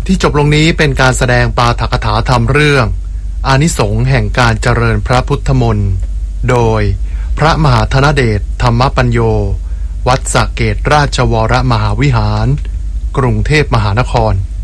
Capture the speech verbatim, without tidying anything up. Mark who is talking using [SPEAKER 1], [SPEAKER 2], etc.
[SPEAKER 1] ที่จบลงนี้เป็นการแสดงปาฐกถาธรรมเรื่องอานิสงส์แห่งการเจริญพระพุทธมนต์โดยพระมหาธนเดชธรรมปัญโยวัดสระเกตราชวรมหาวิหารกรุงเทพมหานคร